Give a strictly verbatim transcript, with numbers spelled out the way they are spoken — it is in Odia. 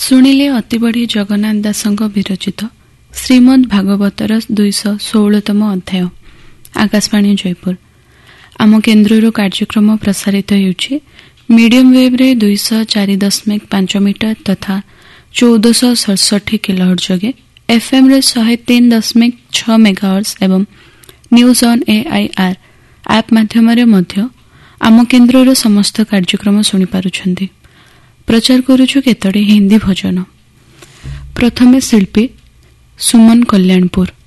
ଶୁଣିଲେ ଅତିବଢ଼ି ଜଗନ୍ନାଥ ଦାସଙ୍କ ବିରଚିତ ଶ୍ରୀମଦ୍ ଭାଗବତର ଦୁଇଶହ ଷୋହଳତମ ଅଧ୍ୟାୟ। ଆକାଶବାଣୀ ଜୟପୁର। ଆମ କେନ୍ଦ୍ରରୁ କାର୍ଯ୍ୟକ୍ରମ ପ୍ରସାରିତ ହେଉଛି ମିଡିୟମ ୱେଭ୍ରେ ଦୁଇଶହ ଚାରି ଦଶମିକ ପାଞ୍ଚ ମିଟର ତଥା ଚଉଦଶହ ସତଷଠି କିଲୋହର୍ଟ୍ଜ ଯୋଗେ, ଏଫ୍ଏମ୍ରେ ଶହେ ତିନି ଦଶମିକ ଛଅ ମେଗାହର୍ଟ୍ଜ ଏବଂ ନ୍ୟୁଜ୍ ଅନ୍ ଏଆଇଆର୍ ଆପ୍ ମାଧ୍ୟମରେ ମଧ୍ୟ ଆମ କେନ୍ଦ୍ରର ସମସ୍ତ କାର୍ଯ୍ୟକ୍ରମ ଶୁଣିପାରୁଛନ୍ତି। ପ୍ରଚାର କରୁଛୁ କେତୋଟି ହିନ୍ଦୀ ଭଜନ। ପ୍ରଥମେ ଶିଳ୍ପୀ ସୁମନ କଲ୍ୟାଣପୁର।